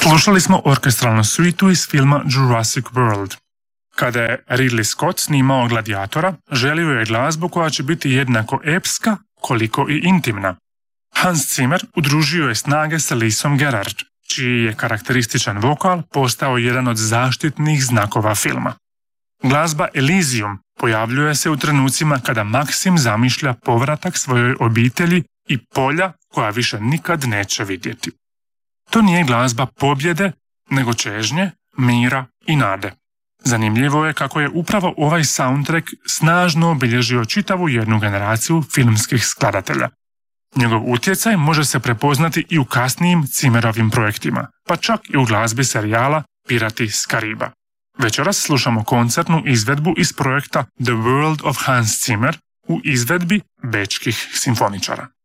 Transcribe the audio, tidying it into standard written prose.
Slušali smo orkestralnu suitu iz filma Jurassic World. Kada je Ridley Scott snimao Gladiatora, želio je glazbu koja će biti jednako epska koliko i intimna. Hans Zimmer udružio je snage sa Lisom Gerard, čiji je karakterističan vokal postao jedan od zaštitnih znakova filma. Glazba Elysium pojavljuje se u trenucima kada Maksim zamišlja povratak svojoj obitelji i polja koja više nikad neće vidjeti. To nije glazba pobjede, nego čežnje, mira i nade. Zanimljivo je kako je upravo ovaj soundtrack snažno obilježio čitavu jednu generaciju filmskih skladatelja. Njegov utjecaj može se prepoznati i u kasnijim Zimmerovim projektima, pa čak i u glazbi serijala Pirati s Kariba. Večeras slušamo koncertnu izvedbu iz projekta The World of Hans Zimmer u izvedbi bečkih simfoničara.